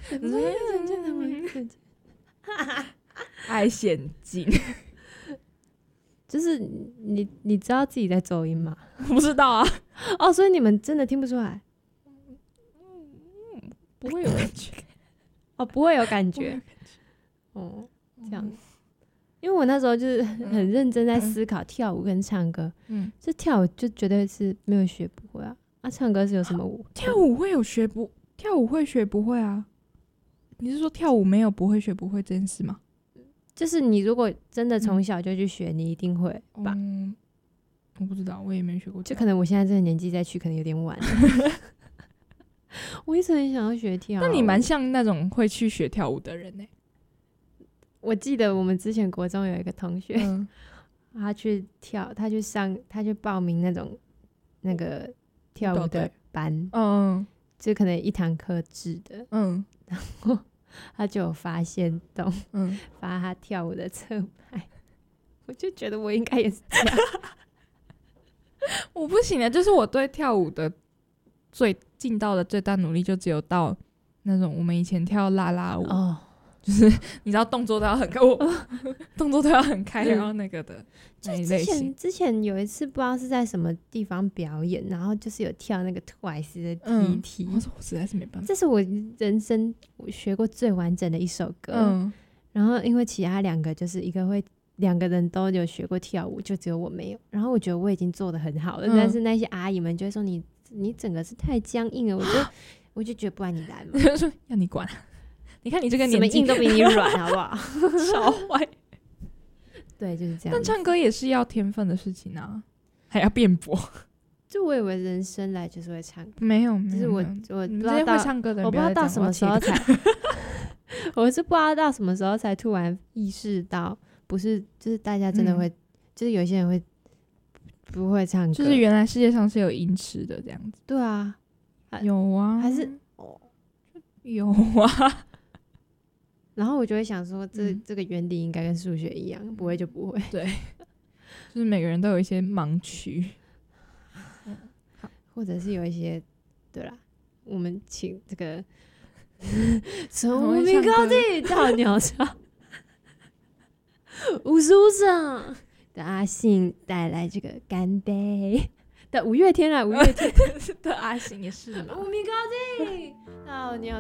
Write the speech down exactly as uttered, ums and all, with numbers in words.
爱现金。 就是你你知道自己在走音吗？ 不知道啊。 哦，所以你们真的听不出来？ 不会有感觉。 哦，不会有感觉。哦，这样。因为我那时候就是很认真在思考跳舞跟唱歌。嗯，就跳舞就绝对是没有学不会啊。啊，唱歌是有什么舞？ 跳舞会有学不？跳舞会学不会啊？你是说跳舞没有不会学不会这件事吗？ 就是你如果真的从小就去学，嗯、你一定会吧？ 嗯，我不知道，我也没学过。 就可能我现在这个年纪再去，可能有点晚。我一直很想要学跳舞。 但你蛮像那种会去学跳舞的人呢、欸。 我记得我们之前国中有一个同学，嗯、他去跳，他去上，他去报名那种那个跳舞的班，嗯，就可能一堂课制的，嗯，然后他就有发现动，嗯，发他跳舞的侧拍，我就觉得我应该也是这样。 我不行的，就是我对跳舞的最尽到的最大努力，就只有到那种我们以前跳啦啦舞，哦，就是你知道动作都要很开，我动作都要很开，然后那个的那一类型。 之前之前有一次不知道是在什么地方表演，然后就是有跳那个 Twice 的 T T， 嗯、我说我实在是没办法， 这是我人生我学过最完整的一首歌。嗯，然后因为其他两个就是一个会两个人都有学过跳舞，就只有我没有。然后我觉得我已经做得很好了，嗯、但是那些阿姨们就会说你你整个是太僵硬了，我就我就觉得不然你来嘛， 就说要你管。你看你这个年纪， 什么硬都比你软，好不好？ 超坏。 对，就是这样。 但唱歌也是要天分的事情啊，还要辩驳。 就我以为人生来就是会唱歌， 没有， 就是我我不知道会唱歌的人， 我不知道到什么时候才，我是不知道到什么时候才突然意识到，不是，就是大家真的会，嗯、就是有些人会不会唱歌， 就是原来世界上是有音痴的这样子。 对啊， 有啊， 还是有啊。 然后我就会想说这，这、嗯、这个原理应该跟数学一样，不会就不会。 对，就是每个人都有一些盲区， 或者是有一些，对啦，我们请这个从无名高地到鸟巢五十五省的阿信带来这个干杯的五月天啊，五月天的阿信也是无名高地到鸟